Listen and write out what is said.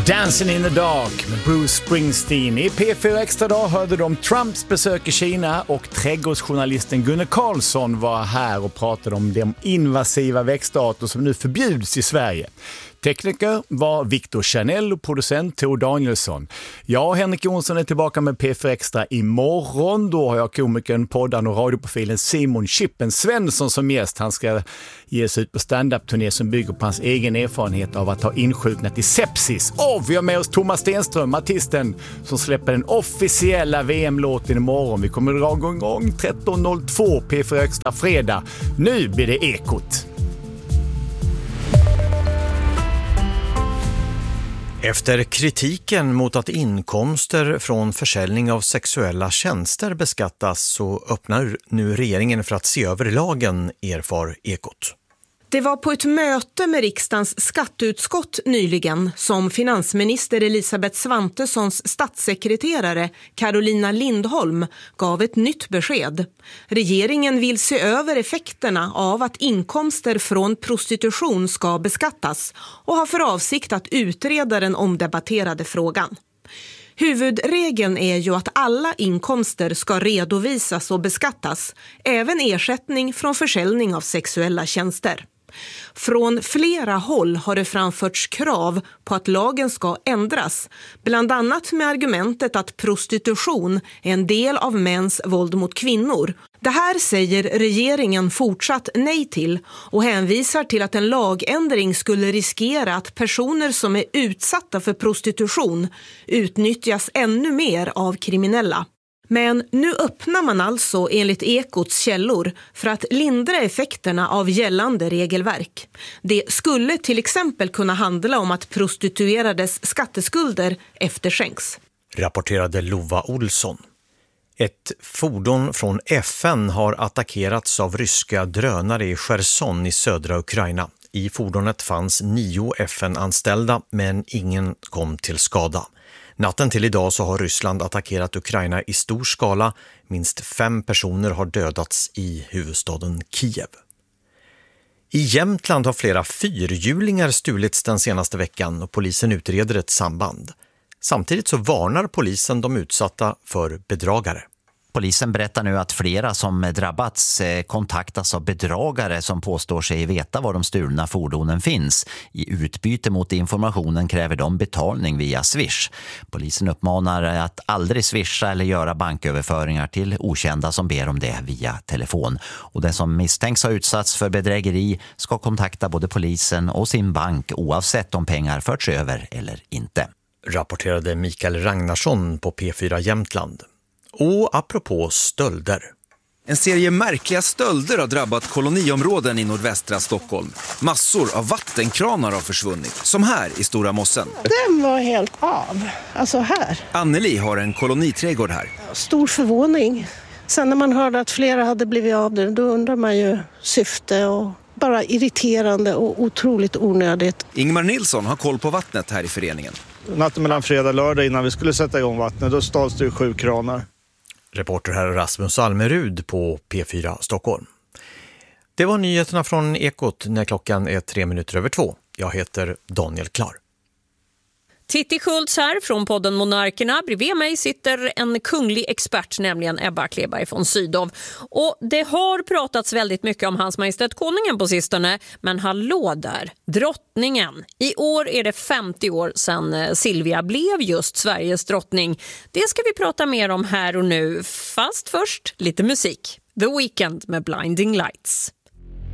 Dancing in the Dark med Bruce Springsteen. I P4 Extra dag hörde de Trumps besök i Kina och trädgårdsjournalisten Gunnar Karlsson var här och pratade om de invasiva växtarter som nu förbjuds i Sverige. Tekniker var Victor Chanel och producent Tor Danielsson. Jag, Henrik Jonsson, är tillbaka med P4 Extra imorgon. Då har jag komikern, poddan och radioprofilen Simon Chippen Svensson som gäst. Han ska ge sig ut på stand-up-turné som bygger på hans egen erfarenhet av att ha insjuknat i sepsis. Och vi har med oss Thomas Stenström, artisten som släpper den officiella VM-låten imorgon. Vi kommer att dra igång 13.02 P4 Extra fredag. Nu blir det Ekot. Efter kritiken mot att inkomster från försäljning av sexuella tjänster beskattas så öppnar nu regeringen för att se över lagen, erfar Ekot. Det var på ett möte med riksdagens skatteutskott nyligen som finansminister Elisabeth Svantessons statssekreterare Carolina Lindholm gav ett nytt besked. Regeringen vill se över effekterna av att inkomster från prostitution ska beskattas och har för avsikt att utreda den omdebatterade frågan. Huvudregeln är ju att alla inkomster ska redovisas och beskattas, även ersättning från försäljning av sexuella tjänster. Från flera håll har det framförts krav på att lagen ska ändras, bland annat med argumentet att prostitution är en del av mäns våld mot kvinnor. Det här säger regeringen fortsatt nej till och hänvisar till att en lagändring skulle riskera att personer som är utsatta för prostitution utnyttjas ännu mer av kriminella. Men nu öppnar man alltså enligt Ekots källor för att lindra effekterna av gällande regelverk. Det skulle till exempel kunna handla om att prostituerades skatteskulder efterskänks. Rapporterade Lova Olsson. Ett fordon från FN har attackerats av ryska drönare i Cherson i södra Ukraina. I fordonet fanns 9 FN-anställda men ingen kom till skada. Natten till idag så har Ryssland attackerat Ukraina i stor skala. Minst 5 personer har dödats i huvudstaden Kiev. I Jämtland har flera fyrhjulingar stulits den senaste veckan och polisen utreder ett samband. Samtidigt så varnar polisen de utsatta för bedragare. Polisen berättar nu att flera som drabbats kontaktas av bedragare som påstår sig veta var de stulna fordonen finns. I utbyte mot informationen kräver de betalning via Swish. Polisen uppmanar att aldrig swisha eller göra banköverföringar till okända som ber om det via telefon. Och den som misstänks ha utsatts för bedrägeri ska kontakta både polisen och sin bank oavsett om pengar förts över eller inte. Rapporterade Mikael Ragnarsson på P4 Jämtland. Och apropå stölder. En serie märkliga stölder har drabbat koloniområden i nordvästra Stockholm. Massor av vattenkranar har försvunnit, som här i Stora Mossen. Den var helt av, alltså här. Anneli har en koloniträdgård här. Stor förvåning. Sen när man hörde att flera hade blivit av det, då undrar man ju syfte och bara irriterande och otroligt onödigt. Ingmar Nilsson har koll på vattnet här i föreningen. Natten mellan fredag och lördag innan vi skulle sätta igång vattnet, då stals det 7 kranar. Reporter här Rasmus Almerud på P4 Stockholm. Det var nyheterna från Ekot när klockan är 2:03. Jag heter Daniel Klar. Titti Schultz här från podden Monarkerna. Bredvid mig sitter en kunglig expert, nämligen Ebba Kleberg från Sydow. Och det har pratats väldigt mycket om Hans Majestät Konungen på sistone, men hallå där, drottningen. I år är det 50 år sedan Silvia blev just Sveriges drottning. Det ska vi prata mer om här och nu, fast först lite musik. The Weeknd med Blinding Lights.